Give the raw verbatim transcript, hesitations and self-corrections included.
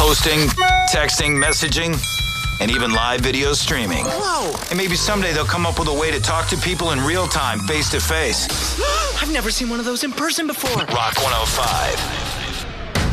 posting, texting, messaging, and even live video streaming. Whoa! And maybe someday they'll come up with a way to talk to people in real time, face to face. I've never seen one of those in person before. Rock one oh five.